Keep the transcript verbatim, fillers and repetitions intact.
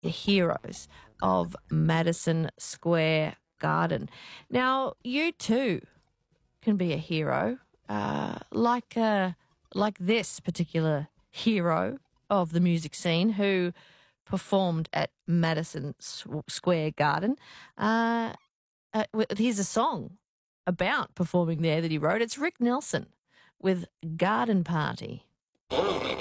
the heroes of Madison Square Garden. Now, you too can be a hero, uh, like uh, like this particular hero of the music scene who performed at Madison S- Square Garden. Uh, uh, w- here's a song about performing there that he wrote. It's Rick Nelson with Garden Party.